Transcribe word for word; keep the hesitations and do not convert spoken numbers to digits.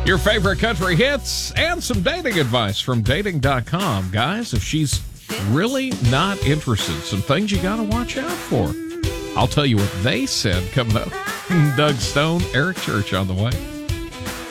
Your favorite country hits and some dating advice from dating dot com. Guys, if she's really not interested, some things you got to watch out for. I'll tell you what they said coming up. Doug Stone, Eric Church on the way.